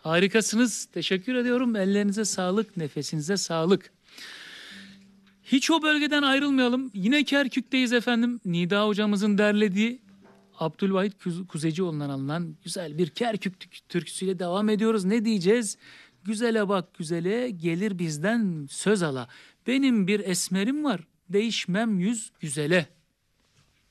Harikasınız. Teşekkür ediyorum. Ellerinize sağlık, nefesinize sağlık. Hiç o bölgeden ayrılmayalım. Yine Kerkük'teyiz efendim. Nida hocamızın derlediği Abdülvahit Kuzecioğlu'ndan alınan güzel bir Kerkük türküsüyle devam ediyoruz. Ne diyeceğiz? Güzele bak güzele, gelir bizden söz ala. Benim bir esmerim var, değişmem yüz güzele.